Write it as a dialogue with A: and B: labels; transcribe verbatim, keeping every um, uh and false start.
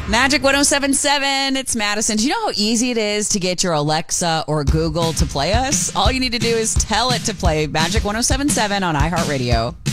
A: Magic one oh seven point seven, it's Madison. Do you know how easy it is to get your Alexa or Google to play us? All you need to do is tell it to play Magic one oh seven point seven on iHeartRadio.